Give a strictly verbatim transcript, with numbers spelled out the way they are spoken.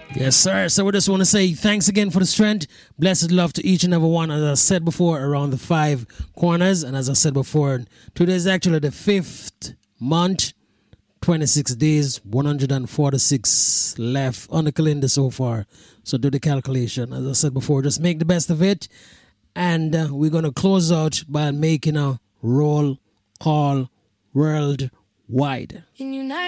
Yes, sir. So we just want to say thanks again for the strength. Blessed love to each and every one. As I said before, around the five corners. And as I said before, today is actually the fifth month, twenty-six days, one hundred forty-six left on the calendar so far. So do the calculation. As I said before, just make the best of it. And uh, we're going to close out by making a roll call worldwide.